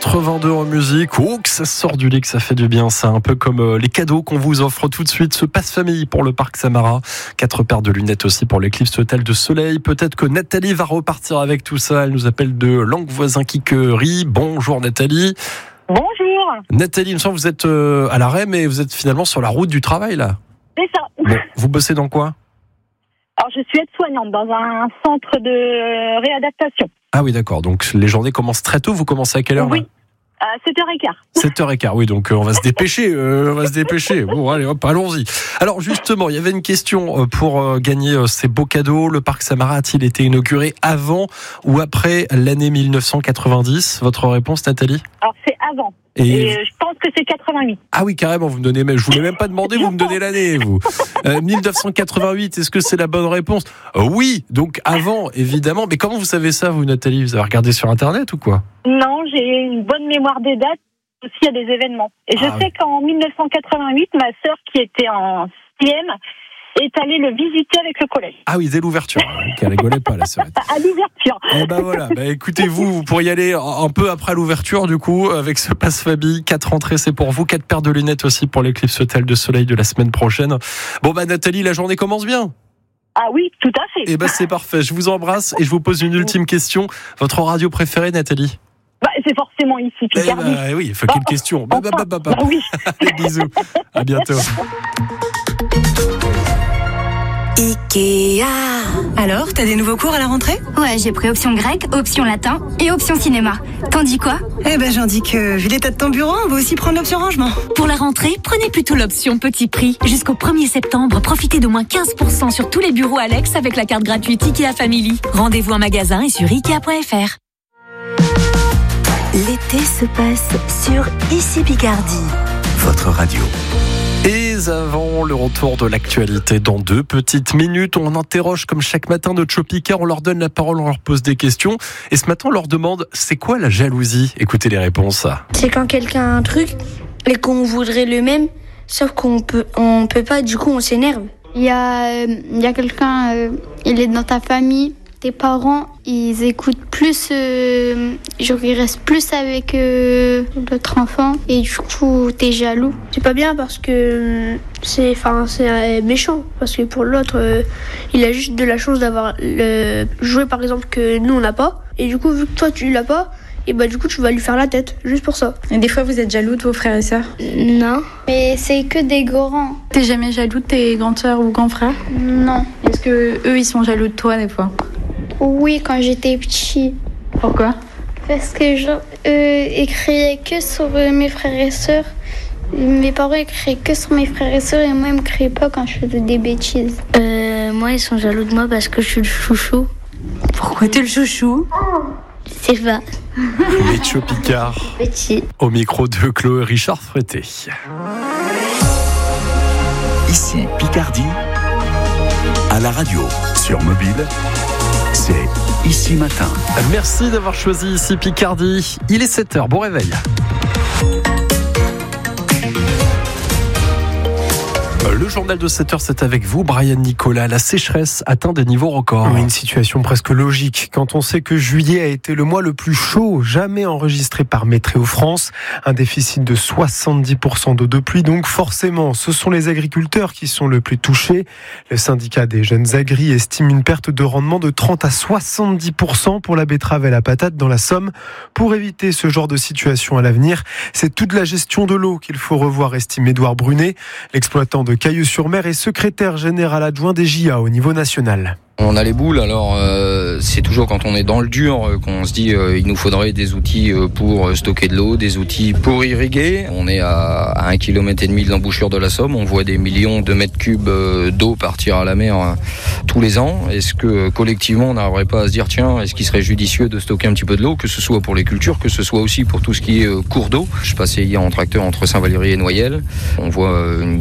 82 en musique, oh que ça sort du lit, que ça fait du bien, ça, un peu comme les cadeaux qu'on vous offre tout de suite, ce passe-famille pour le parc Samara, 4 paires de lunettes aussi pour l'éclipse totale de soleil. Peut-être que Nathalie va repartir avec tout ça, elle nous appelle de Languevoisin-Quiquerie. Bonjour Nathalie. Bonjour. Nathalie, il me semble que vous êtes à l'arrêt, mais vous êtes finalement sur la route du travail là. C'est ça. Bon, vous bossez dans quoi ? Alors je suis aide-soignante dans un centre de réadaptation. Ah oui, d'accord, donc les journées commencent très tôt, vous commencez à quelle heure là ? Oui. 7h15. 7h15, oui, donc on va se dépêcher, Bon, allez, hop, allons-y. Alors, justement, il y avait une question pour gagner ces beaux cadeaux. Le parc Samara a-t-il été inauguré avant ou après l'année 1990 ? Votre réponse, Nathalie ? Alors, c'est avant. Et je pense que c'est 88. Ah oui, carrément, vous me donnez, je voulais même pas demander, vous me donnez l'année, vous. 1988, est-ce que c'est la bonne réponse ? Oui, donc avant, évidemment. Mais comment vous savez ça, vous, Nathalie ? Vous avez regardé sur Internet ou quoi ? Non, j'ai une bonne mémoire des dates, aussi à des événements. Et je sais qu'en 1988, ma sœur, qui était en 6e, est allée le visiter avec le collège. Ah oui, dès l'ouverture. Elle rigolait pas, la sœur. À l'ouverture. Eh ben voilà, écoutez, vous pourriez y aller un peu après l'ouverture, du coup, avec ce passe-famille. 4 entrées, c'est pour vous. 4 paires de lunettes aussi pour l'éclipse totale de soleil de la semaine prochaine. Bon, Nathalie, la journée commence bien. Ah oui, tout à fait. Eh ben c'est parfait. Je vous embrasse et je vous pose une ultime question. Votre radio préférée, Nathalie ? C'est forcément ici, Picardie. Oui, il faut qu'une question. Oui. Bisous. À bientôt. Ikea. Alors, t'as des nouveaux cours à la rentrée ? Ouais, j'ai pris option grec, option latin et option cinéma. T'en dis quoi ? J'en dis que, vu l'état de ton bureau, on va aussi prendre l'option rangement. Pour la rentrée, prenez plutôt l'option petit prix. Jusqu'au 1er septembre, profitez d'au moins 15% sur tous les bureaux Alex avec la carte gratuite Ikea Family. Rendez-vous en magasin et sur Ikea.fr. L'été se passe sur Ici Picardie. Votre radio. Et avant le retour de l'actualité, dans 2 petites minutes, on interroge comme chaque matin notre Chopicard, on leur donne la parole, on leur pose des questions. Et ce matin, on leur demande, c'est quoi la jalousie ? Écoutez les réponses. C'est quand quelqu'un a un truc et qu'on voudrait le même, sauf qu'on peut pas, du coup on s'énerve. Il y a quelqu'un, il est dans ta famille, tes parents, ils écoutent plus, ils restent plus avec l'autre enfant et du coup t'es jaloux. C'est pas bien parce que c'est méchant, parce que pour l'autre, il a juste de la chance d'avoir le jouet par exemple que nous on n'a pas, et du coup vu que toi tu l'as pas, et du coup tu vas lui faire la tête, juste pour ça. Et des fois vous êtes jaloux de vos frères et sœurs ? Non. Mais c'est que des grands. T'es jamais jaloux de tes grandes sœurs ou grands frères ? Non. Est-ce que eux ils sont jaloux de toi des fois ? Oui, quand j'étais petit. Pourquoi ? Parce que ils criaient que sur mes frères et sœurs. Mes parents ils criaient que sur mes frères et sœurs et moi ils me criaient pas quand je faisais des bêtises. Moi ils sont jaloux de moi parce que je suis le chouchou. Pourquoi t'es le chouchou ? C'est pas. Les Chopicard. Petit. Au micro de Chloé Richard Frété. Ici Picardie, à la radio, sur mobile, c'est Ici Matin. Merci d'avoir choisi Ici Picardie. Il est 7h, bon réveil. Le journal de 7h, c'est avec vous, Brian Nicolas. La sécheresse atteint des niveaux records. Une situation presque logique quand on sait que juillet a été le mois le plus chaud jamais enregistré par Météo France. Un déficit de 70% d'eau de pluie, donc forcément, ce sont les agriculteurs qui sont le plus touchés. Le syndicat des jeunes agris estime une perte de rendement de 30 à 70% pour la betterave et la patate dans la Somme. Pour éviter ce genre de situation à l'avenir, c'est toute la gestion de l'eau qu'il faut revoir, estime Édouard Brunet, l'exploitant de Cailleux-sur-Mer et secrétaire général adjoint des JA au niveau national. On a les boules, alors c'est toujours quand on est dans le dur qu'on se dit il nous faudrait des outils pour stocker de l'eau, des outils pour irriguer. On est à 1,5 km de l'embouchure de la Somme, on voit des millions de mètres cubes d'eau partir à la mer tous les ans. Est-ce que collectivement on n'arriverait pas à se dire tiens, est-ce qu'il serait judicieux de stocker un petit peu de l'eau, que ce soit pour les cultures, que ce soit aussi pour tout ce qui est cours d'eau. Je passais hier en tracteur entre Saint-Valery et Noyelles, on voit une